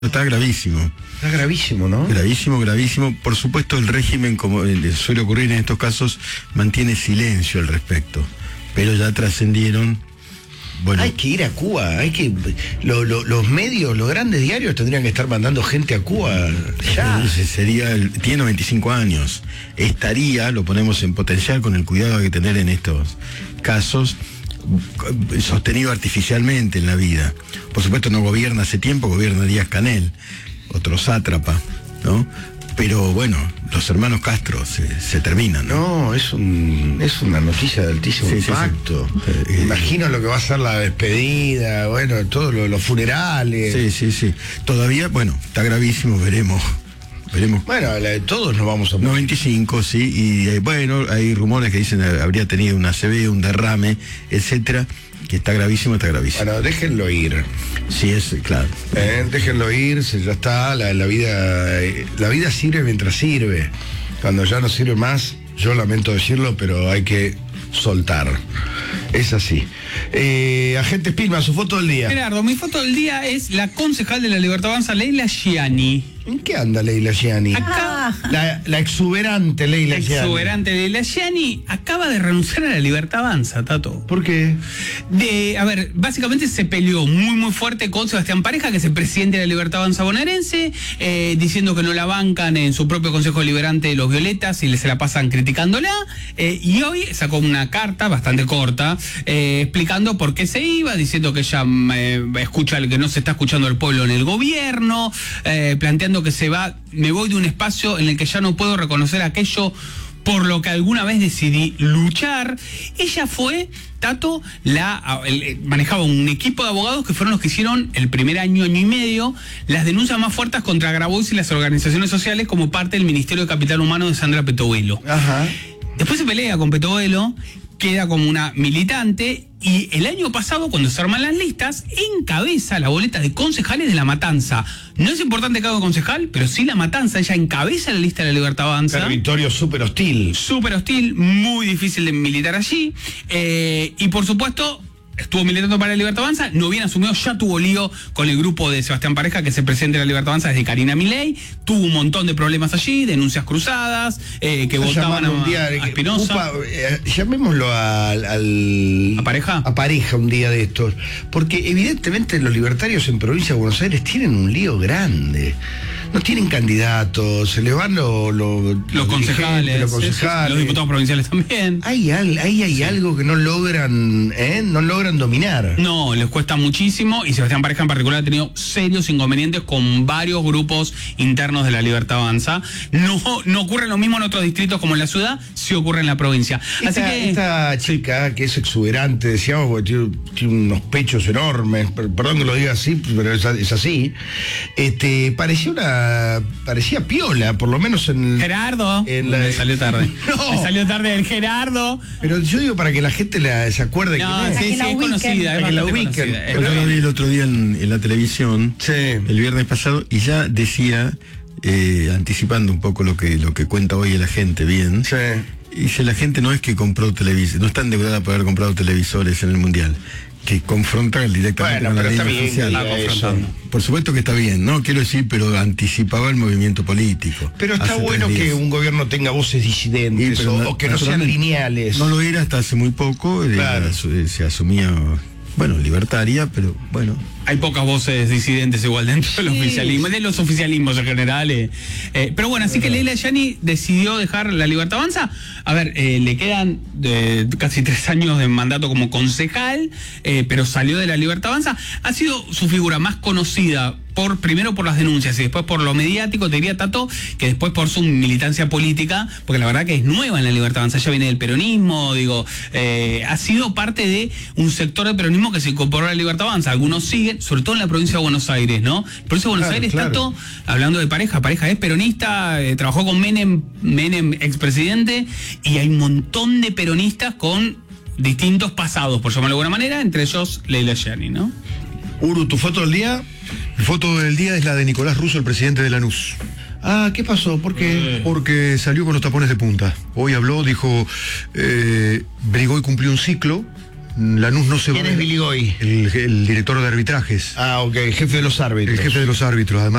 Está gravísimo. Está gravísimo, ¿no? Gravísimo, gravísimo. Por supuesto, el régimen, como suele ocurrir en estos casos, mantiene silencio al respecto. Pero ya trascendieron. Bueno, hay que ir a Cuba, los medios, los grandes diarios tendrían que estar mandando gente a Cuba ya. Tiene 95 años. Estaría, lo ponemos en potencial con el cuidado que hay que tener en estos casos, sostenido artificialmente en la vida. Por supuesto no gobierna hace tiempo, gobierna Díaz-Canel, otro sátrapa, ¿no? Pero bueno, los hermanos Castro se terminan, ¿no? No, es una noticia de altísimo impacto. Sí. Imagino lo que va a ser la despedida, bueno, todos los funerales. Sí. Todavía, bueno, está gravísimo, veremos. Bueno, todos nos vamos a... 95, sí, y bueno, hay rumores que dicen habría tenido una ACV, un derrame, etcétera, que está gravísimo. Bueno, déjenlo ir. Sí, es claro. Déjenlo ir, ya está, la vida sirve mientras sirve. Cuando ya no sirve más, yo lamento decirlo, pero hay que soltar. Es así. Agente Spilman, su foto del día. Gerardo, mi foto del día es la concejal de la Libertad Avanza, Leila Gianni. ¿En qué anda Leila Gianni? La exuberante Leila Gianni. La exuberante Leila Gianni acaba de renunciar a la Libertad Avanza, Tato. ¿Por qué? Básicamente se peleó muy fuerte con Sebastián Pareja, que es el presidente de la Libertad Avanza bonaerense, diciendo que no la bancan en su propio Consejo Deliberante de los Violetas y se la pasan criticándola. Y hoy sacó una carta bastante corta, explicando por qué se iba, diciendo que ella que no se está escuchando al pueblo en el gobierno, planteando que me voy de un espacio en el que ya no puedo reconocer aquello por lo que alguna vez decidí luchar. Ella fue, Tato, manejaba un equipo de abogados que fueron los que hicieron el primer año y medio las denuncias más fuertes contra Grabois y las organizaciones sociales como parte del Ministerio de Capital Humano de Sandra Petovelo. Ajá. Después se pelea con Petovelo, queda como una militante, y el año pasado, cuando se arman las listas, encabeza la boleta de concejales de La Matanza. No es importante el cargo de concejal, pero sí La Matanza, ella encabeza la lista de la Libertad Avanza. Territorio súper hostil. Súper hostil, muy difícil de militar allí. Y por supuesto, estuvo militando para la Libertad Avanza, no bien asumió, ya tuvo lío con el grupo de Sebastián Pareja, que es el presidente de la Libertad Avanza desde Karina Milei, tuvo un montón de problemas allí, denuncias cruzadas, que votaban a Espinosa. Llamémoslo a Pareja. A Pareja un día de estos, porque evidentemente los libertarios en provincia de Buenos Aires tienen un lío grande. No tienen candidatos, se les van los concejales, los diputados provinciales también. Hay algo que no logran dominar. No, les cuesta muchísimo, y Sebastián Pareja en particular ha tenido serios inconvenientes con varios grupos internos de la Libertad Avanza. No ocurre lo mismo en otros distritos como en la ciudad, sí ocurre en la provincia. Así que esta chica, que es exuberante, decíamos, porque tiene unos pechos enormes, perdón que lo diga así, pero es así, parecía piola, por lo menos en... Gerardo. Me salió tarde. No. Me salió tarde el Gerardo. Pero yo digo para que la gente se acuerde que es. Sí, es conocida. Para que la ubiquen. Yo la vi el otro día en la televisión, el viernes pasado, y ya decía, anticipando un poco lo que cuenta hoy la gente bien, dice, la gente no es que compró televisores, no está endeudada por haber comprado televisores en el Mundial, que confrontar directamente con la ley oficial. Por supuesto que está bien, no quiero decir, pero anticipaba el movimiento político. Pero está bueno que un gobierno tenga voces disidentes, o que no sean lineales. No lo era hasta hace muy poco, claro. Se asumía, libertaria, pero bueno. Hay pocas voces disidentes igual dentro del oficialismo, de los oficialismos en general. Pero bueno, así que Leila Gianni decidió dejar la Libertad Avanza. A ver, le quedan casi 3 años de mandato como concejal, pero salió de la Libertad Avanza. Ha sido su figura más conocida primero por las denuncias y después por lo mediático, te diría, Tato, que después por su militancia política, porque la verdad que es nueva en la Libertad Avanza, ella viene del peronismo, ha sido parte de un sector del peronismo que se incorporó a la Libertad Avanza. Algunos siguen, sobre todo en la provincia de Buenos Aires, ¿no? La provincia de Buenos Aires, claro. Tato, hablando de Pareja es peronista, trabajó con Menem expresidente, y hay un montón de peronistas con distintos pasados, por llamarlo de alguna manera, entre ellos Leila Gianni, ¿no? Uru, ¿tu foto del día? Mi foto del día es la de Nicolás Russo, el presidente de Lanús. ¿Qué pasó? ¿Por qué? Porque salió con los tapones de punta. Hoy habló, dijo, Brigoy cumplió un ciclo, Lanús no se va. ¿Quién es Billy Goy? El director de arbitrajes. Ah, ok, jefe de los árbitros. El jefe de los árbitros, además.